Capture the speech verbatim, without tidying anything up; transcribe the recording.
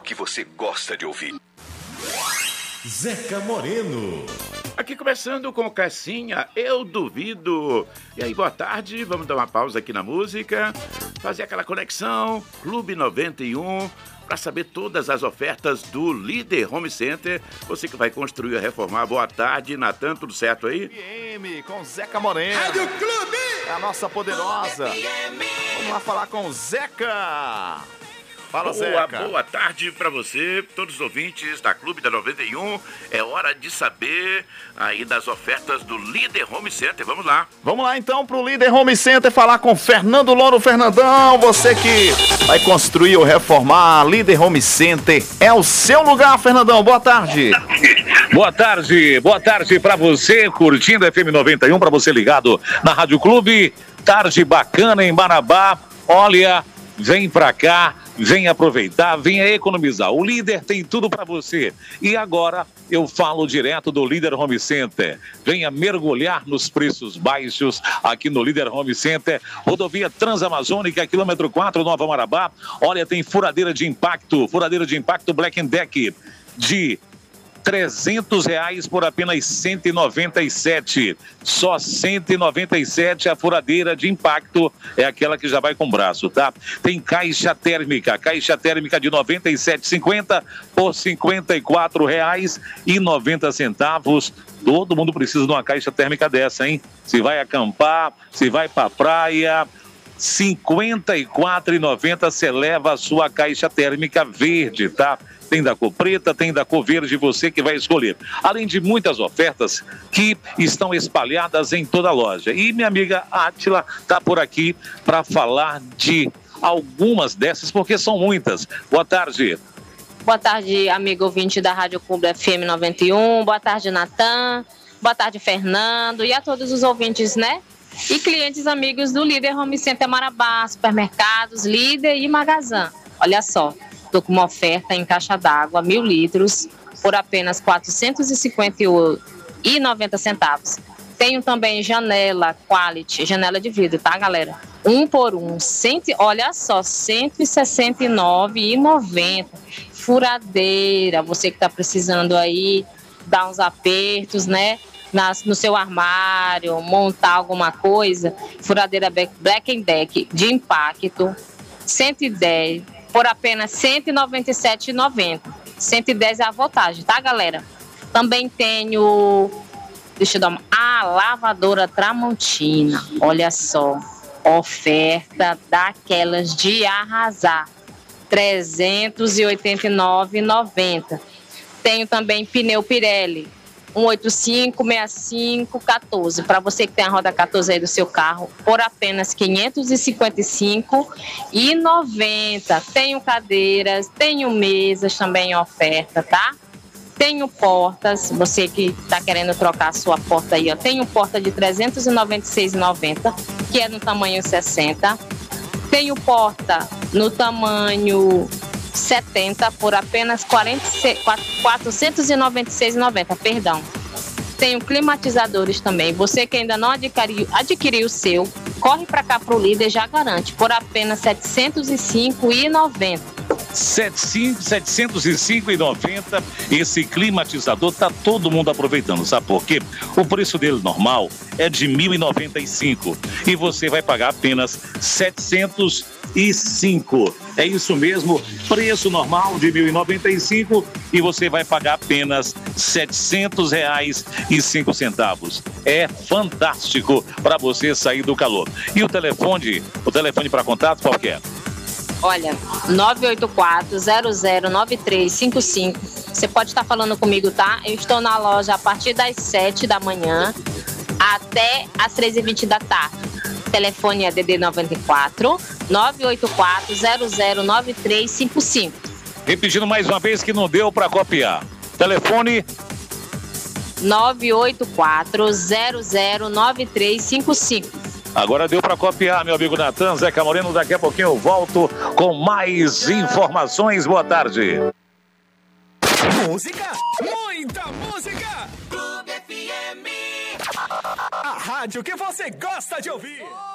que você gosta de ouvir. Zeca Moreno. Aqui começando com Cassinha, Eu Duvido. E aí, boa tarde, vamos dar uma pausa aqui na música, fazer aquela conexão, Clube noventa e um, para saber todas as ofertas do Líder Home Center. Você que vai construir ou reformar. Boa tarde, Natan, tudo certo aí? F M com Zeca Moreno. Rádio Clube! É a nossa poderosa. Vamos lá falar com o Zeca. Fala, Boa, Zeca. boa tarde para você, todos os ouvintes da Clube da noventa e um. É hora de saber aí das ofertas do Líder Home Center. Vamos lá. Vamos lá então pro Líder Home Center falar com Fernando Louro. Fernandão, você que vai construir ou reformar, Líder Home Center é o seu lugar, Fernandão. Boa tarde. Boa tarde, boa tarde para você, curtindo F M noventa e um, para você ligado na Rádio Clube. Tarde bacana em Marabá. Olha, vem pra cá, vem aproveitar, venha economizar. O Líder tem tudo para você. E agora eu falo direto do Líder Home Center. Venha mergulhar nos preços baixos aqui no Líder Home Center. Rodovia Transamazônica, quilômetro quatro, Nova Marabá. Olha, tem furadeira de impacto, furadeira de impacto Black Deck de trezentos reais por apenas cento e noventa e sete. Só cento e noventa e sete. A furadeira de impacto é aquela que já vai com braço, tá? Tem caixa térmica, caixa térmica de noventa e sete reais e cinquenta centavos por cinquenta e quatro reais e noventa centavos. Todo mundo precisa de uma caixa térmica dessa, hein? Se vai acampar, se vai pra praia, cinquenta e quatro reais e noventa centavos você leva a sua caixa térmica verde, tá? Tem da cor preta, tem da cor verde, você que vai escolher. Além de muitas ofertas que estão espalhadas em toda a loja. E minha amiga Átila está por aqui para falar de algumas dessas, porque são muitas. Boa tarde. Boa tarde, amigo ouvinte da Rádio Clube F M noventa e um. Boa tarde, Natan. Boa tarde, Fernando. E a todos os ouvintes, né? E clientes amigos do Líder Home Center Marabá, supermercados, Líder e Magazã. Olha só. Estou com uma oferta em caixa d'água, mil litros, por apenas quatrocentos e cinquenta e oito reais e noventa centavos. Tenho também janela Quality, janela de vidro, tá, galera? Um por um, cento, olha só, cento e sessenta e nove reais e noventa centavos. Furadeira, você que está precisando aí dar uns apertos, né? Nas, no seu armário, montar alguma coisa. Furadeira Black Deck de impacto, cento e dez reais. Por apenas cento e noventa e sete reais e noventa centavos. cento e dez é a voltagem, tá, galera? Também tenho, deixa eu dar uma, a lavadora Tramontina. Olha só, oferta daquelas de arrasar. trezentos e oitenta e nove reais e noventa centavos. Tenho também pneu Pirelli. um oito cinco, seis cinco, quatorze. Para você que tem a roda quatorze aí do seu carro, por apenas quinhentos e cinquenta e cinco reais e noventa centavos. Tenho cadeiras, tenho mesas também em oferta, tá? Tenho portas, você que está querendo trocar a sua porta aí, ó. Tenho porta de trezentos e noventa e seis reais e noventa centavos, que é no tamanho sessenta. Tenho porta no tamanho setenta por apenas quatrocentos e noventa e seis reais e noventa centavos, perdão. Tenho climatizadores também. Você que ainda não adquiriu, adquiriu o seu, corre para cá pro Líder, já garante, por apenas setecentos e cinco reais e noventa centavos. setecentos e cinco reais e noventa centavos. Esse climatizador tá todo mundo aproveitando, sabe por quê? O preço dele normal é de mil e noventa e cinco reais e você vai pagar apenas setecentos e cinco reais. É isso mesmo, preço normal de mil e noventa e cinco reais e você vai pagar apenas setecentos reais e cinco centavos. É fantástico para você sair do calor. E o telefone, o telefone para contato qual que é? Olha, nove oito quatro, zero zero nove três cinco cinco. Você pode estar falando comigo, tá? Eu estou na loja a partir das sete da manhã até as três e vinte da tarde. O telefone é D D noventa e quatro, nove oito quatro, zero zero nove três cinco cinco. Repetindo mais uma vez que não deu para copiar. Telefone nove oito quatro, zero zero nove três cinco cinco. Agora deu para copiar, meu amigo Natan. Zeca Moreno, daqui a pouquinho eu volto com mais informações. Boa tarde. Música, muita música. Clube F M. A rádio que você gosta de ouvir.